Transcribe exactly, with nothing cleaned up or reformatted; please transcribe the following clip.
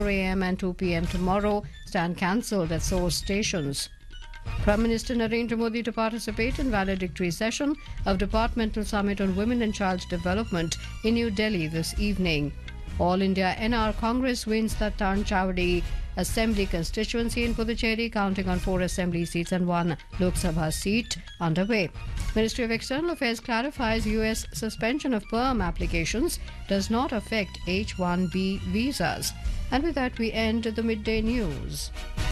four a m and two p m tomorrow stand cancelled at source stations. Prime Minister Narendra Modi to participate in valedictory session of Departmental Summit on Women and Child Development in New Delhi this evening. All India N R Congress wins the Tanchawadi Assembly constituency in Puducherry, counting on four assembly seats and one Lok Sabha seat underway. Ministry of External Affairs clarifies U S suspension of P E R M applications does not affect H one B visas. And with that, we end the midday news.